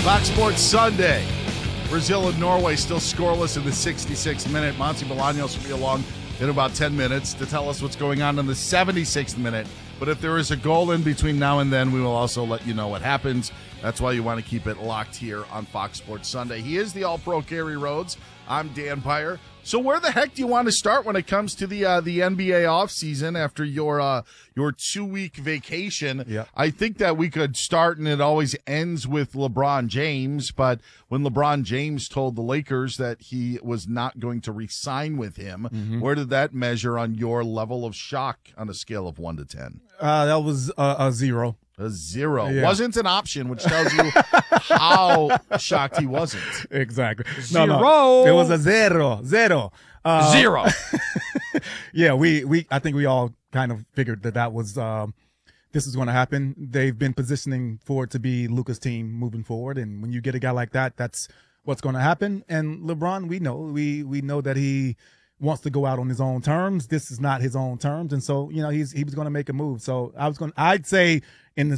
Fox Sports Sunday. Brazil and Norway still scoreless in the 66th minute. Monty Bolaños will be along in about 10 minutes to tell us what's going on in the 76th minute. But if there is a goal in between now and then, we will also let you know what happens. That's why you want to keep it locked here on Fox Sports Sunday. He is the All-Pro Gary Rhodes. I'm Dan Pyer. So where the heck do you want to start when it comes to the NBA offseason after your 2-week vacation? Yeah. I think that we could start, and it always ends with LeBron James, but when LeBron James told the Lakers that he was not going to re-sign with him, where did that measure on your level of shock on a scale of 1 to 10? That was a 0. A 0. Yeah. Wasn't an option, which tells you how shocked he wasn't. Exactly. Zero. No. It was a 0. 0. Zero. Yeah, I think we all kind of figured that was this is going to happen. They've been positioning for it to be Luka's team moving forward, and when you get a guy like that, that's what's going to happen. And LeBron, we know that he wants to go out on his own terms. This is not his own terms, and so he was going to make a move. So I'd say in the